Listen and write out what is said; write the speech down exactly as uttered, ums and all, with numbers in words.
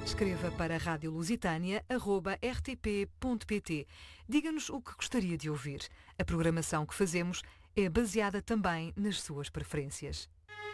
Escreva para radiolusitania arroba r t p ponto p t. Diga-nos o que gostaria de ouvir. A programação que fazemos é baseada também nas suas preferências.